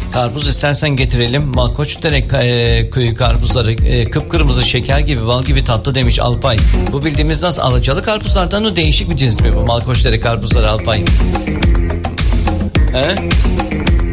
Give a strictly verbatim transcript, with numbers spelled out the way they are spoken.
Karpuz istersen getirelim. Malkoçdere e, köyü karpuzları e, kıpkırmızı şeker gibi, bal gibi tatlı demiş Alpay. Bu bildiğimiz nasıl alacalı karpuzlardan o değişik bir cins mi bu Malkoçdere karpuzları Alpay? He?